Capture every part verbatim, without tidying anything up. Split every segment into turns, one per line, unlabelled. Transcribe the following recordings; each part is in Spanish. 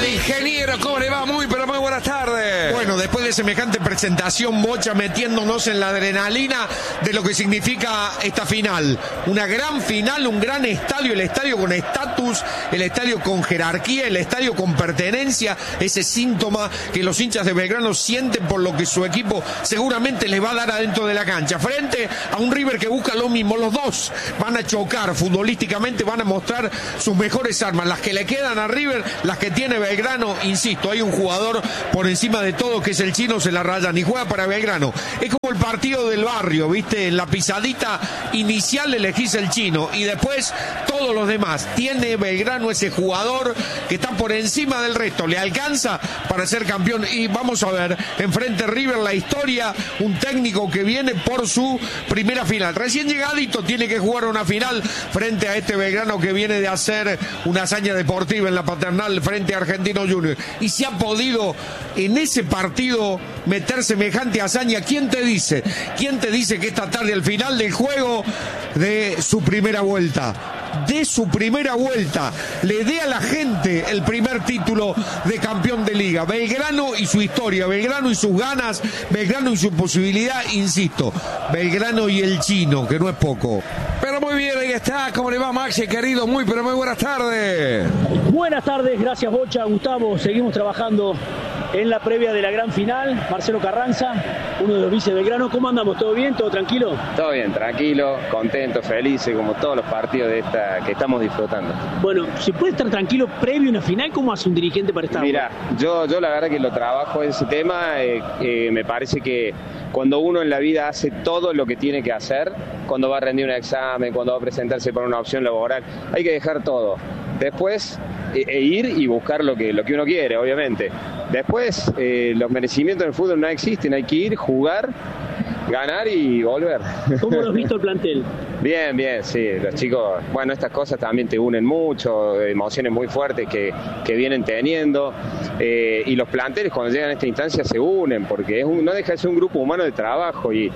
ingeniero, ¿cómo le va? Muy, pero muy buenas tardes.
Bueno, después de semejante presentación, Bocha, metiéndonos en la adrenalina de lo que significa esta final. Una gran final, un gran estadio, el estadio con estatus, el estadio con jerarquía, el estadio con pertenencia, ese síntoma que los hinchas de Belgrano sienten por lo que su equipo seguramente les va a dar adentro de la cancha. Frente a un River que busca lo mismo, los dos van a chocar futbolísticamente, van a mostrar sus mejores armas, las que le quedan a River, las que tiene Belgrano. Insisto, hay un jugador por encima de todo que es el Chino, se la rayan y juega para Belgrano. Es como el partido del barrio, ¿viste? En la pisadita inicial elegís el Chino y después todos los demás. Tiene Belgrano ese jugador que está por encima del resto, le alcanza para ser campeón. Y vamos a ver, enfrente River la historia, un técnico que viene por su primera final. Recién llegadito tiene que jugar una final frente a este Belgrano que viene de hacer una hazaña deportiva en la Paternal frente a Argentino Junior. Y si ha podido en ese partido meter semejante hazaña, ¿quién te dice? ¿Quién te dice que esta tarde al final del juego de su primera vuelta, de su primera vuelta, le dé a la gente el primer título de campeón de liga? Belgrano y su historia, Belgrano y sus ganas, Belgrano y su posibilidad, insisto, Belgrano y el Chino, que no es poco.
Pero muy bien, ahí está. ¿Cómo le va, Maxi, querido? Muy, pero muy buenas tardes.
Buenas tardes, gracias, Bocha, Gustavo. Seguimos trabajando en la previa de la gran final. Marcelo Carranza, uno de los vice Belgrano. ¿Cómo andamos? ¿Todo bien? ¿Todo tranquilo?
Todo bien, tranquilo, contento, felices, como todos los partidos de esta que estamos disfrutando.
Bueno, ¿se puede estar tranquilo previo a una final? ¿Cómo hace un dirigente para estar?
Mira, yo, yo la verdad que lo trabajo en ese tema. Eh, eh, me parece que cuando uno en la vida hace todo lo que tiene que hacer, cuando va a rendir un examen, cuando va a presentarse para una opción laboral, hay que dejar todo. Después, e, e ir y buscar lo que, lo que uno quiere, obviamente. Después, eh, los merecimientos en el fútbol no existen, hay que ir, jugar, ganar y volver.
¿Cómo lo has visto el plantel?
Bien, bien, sí, los chicos, bueno, estas cosas también te unen mucho, emociones muy fuertes que, que vienen teniendo, eh, y los planteles cuando llegan a esta instancia se unen, porque es un, no deja de ser un grupo humano de trabajo, y,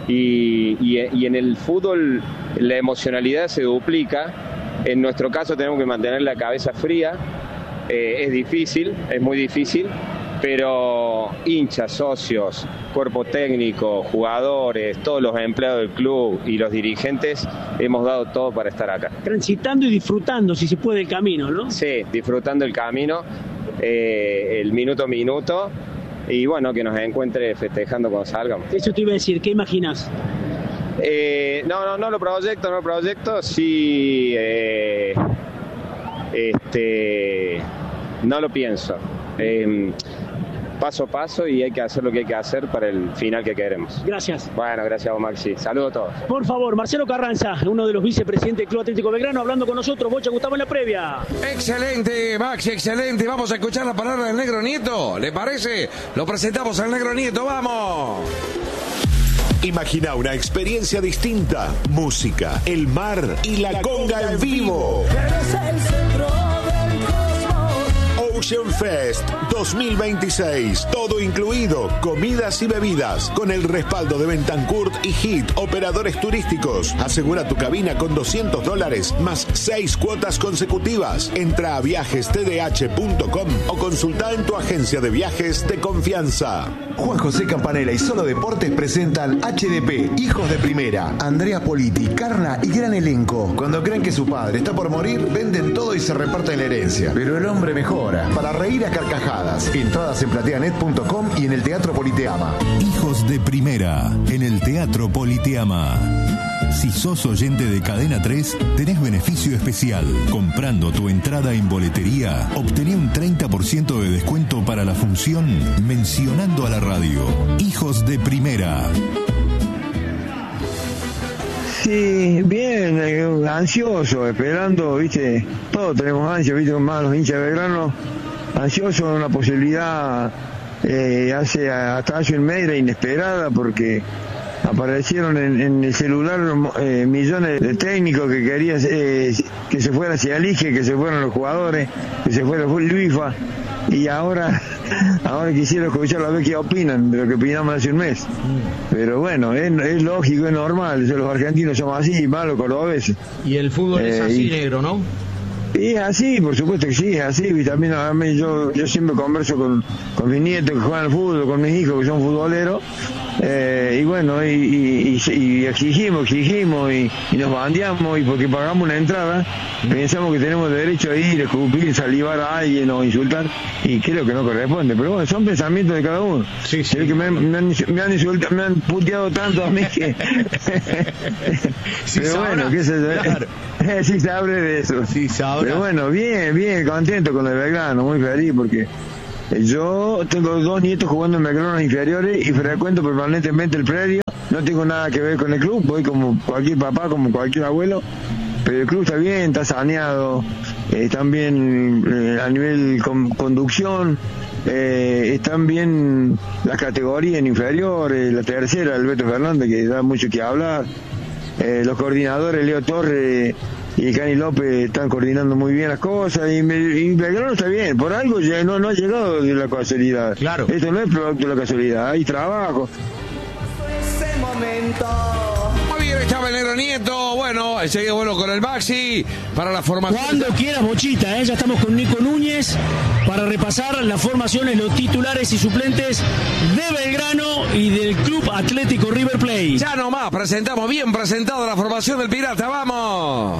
y, y, y en el fútbol la emocionalidad se duplica. En nuestro caso tenemos que mantener la cabeza fría, eh, es difícil, es muy difícil, pero hinchas, socios, cuerpo técnico, jugadores, todos los empleados del club y los dirigentes hemos dado todo para estar acá.
Transitando y disfrutando, si se puede, el camino, ¿no?
Sí, disfrutando el camino, eh, el minuto a minuto, y bueno, que nos encuentre festejando cuando salgamos.
Eso te iba a decir, ¿qué imaginas?
Eh, no, no, no lo proyecto, no lo proyecto, sí, eh, este, no lo pienso. Eh, paso a paso y hay que hacer lo que hay que hacer para el final que queremos.
Gracias.
Bueno, gracias a vos, Maxi. Saludos a todos.
Por favor, Marcelo Carranza, uno de los vicepresidentes del Club Atlético Belgrano, hablando con nosotros. Bocha, Gustavo, en la previa.
Excelente, Maxi, excelente. Vamos a escuchar la palabra del Negro Nieto. ¿Le parece? Lo presentamos al Negro Nieto. ¡Vamos!
Imagina una experiencia distinta, música, el mar y la conga en vivo. Ocean Fest dos mil veintiséis, todo incluido, comidas y bebidas, con el respaldo de Bentancur y Hit, operadores turísticos. Asegura tu cabina con doscientos dólares más seis cuotas consecutivas. Entra a viajes t d h punto com o consulta en tu agencia de viajes de confianza.
Juan José Campanella y Solo Deportes presentan H D P, Hijos de Primera. Andrea Politi, Carna y gran elenco. Cuando creen que su padre está por morir, venden todo y se reparten la herencia. Pero el hombre mejora. Para reír a carcajadas. Entradas en plateanet punto com y en el Teatro Politeama.
Hijos de Primera, en el Teatro Politeama. Si sos oyente de Cadena tres, tenés beneficio especial. Comprando tu entrada en boletería, obtené un treinta por ciento de descuento para la función mencionando a la radio. Hijos de Primera.
Sí, bien, ansioso, esperando, viste, todos tenemos ansia, viste, más los hinchas de Belgrano, ansioso de una posibilidad, eh, hace, hasta hace un mes era inesperada porque aparecieron en, en el celular eh, millones de técnicos que querían eh, que se fuera hacia el I G E, que se fueran los jugadores, que se fuera el FIFA, y ahora ahora quisiera escuchar a ver qué opinan de lo que opinamos hace un mes. Pero bueno, es, es lógico, es normal, los argentinos somos así, malos cordobeses.
Y el fútbol eh, es así,
y,
negro, ¿no?
Y es así, por supuesto que sí, es así. Y también a mí, yo, yo siempre converso con, con mis nietos que juegan al fútbol, con mis hijos que son futboleros. Eh, y bueno, y, y, y, y exigimos, exigimos y, y nos bandeamos, y porque pagamos una entrada, pensamos que tenemos derecho a ir, a escupir, salivar a alguien o insultar, y creo que no corresponde. Pero bueno, son pensamientos de cada uno.
Sí, sí.
Que me, me, han, me, han insultado, me han puteado tanto a mí que...
Sí,
pero
sabrá,
bueno, qué sé yo.
claro.
Sí sabré de eso.
Sí, sabrá.
Pero bueno, bien, bien, contento con el Belgrano, muy feliz porque yo tengo dos nietos jugando en Belgrano inferiores y frecuento permanentemente el predio. No tengo nada que ver con el club, voy como cualquier papá, como cualquier abuelo, pero el club está bien, está saneado, eh, están bien eh, a nivel con, conducción, eh, están bien las categorías en inferiores, la tercera, el Beto Fernández, que da mucho que hablar, eh, los coordinadores, Leo Torres y Cani López, están coordinando muy bien las cosas, y, me, y Belgrano está bien, por algo ya no, no ha llegado de la casualidad.
Claro.
Esto no es producto de la casualidad, hay trabajo.
Ese momento.
Muy bien, estaba el Negro Nieto. Bueno, seguía bueno con el Maxi para la formación.
Cuando quieras, Bochita, ¿eh? Ya estamos con Nico Núñez para repasar las formaciones, los titulares y suplentes de Belgrano y del Club Atlético River Plate.
Ya nomás, presentamos bien presentado la formación del Pirata. ¡Vamos!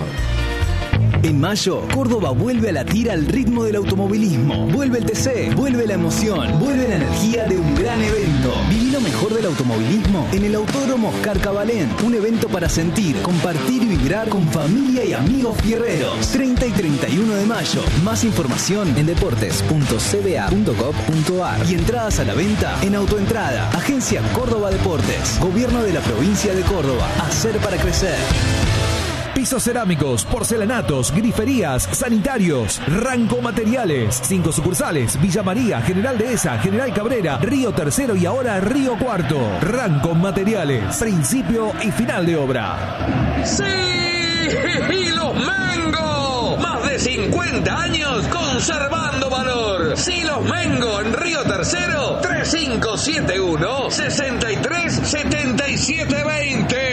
En mayo, Córdoba vuelve a latir al ritmo del automovilismo. Vuelve el T C, vuelve la emoción, vuelve la energía de un gran evento. Viví lo mejor del automovilismo en el Autódromo Oscar Cabalén. Un evento para sentir, compartir y vibrar con familia y amigos fierreros. treinta y treinta y uno de mayo. Más información en deportes punto c b a punto gov punto a r y entradas a la venta en Autoentrada. Agencia Córdoba Deportes. Gobierno de la provincia de Córdoba. Hacer para crecer.
Pisos cerámicos, porcelanatos, griferías, sanitarios, Ranco Materiales, cinco sucursales, Villa María, General Dehesa, General Cabrera, Río Tercero y ahora Río Cuarto. Ranco Materiales, principio y final de obra.
¡Sí! ¡Y los Mengo! Más de cincuenta años conservando valor. Silos Mengo en Río Tercero, tres cinco siete uno, seis tres siete siete dos cero.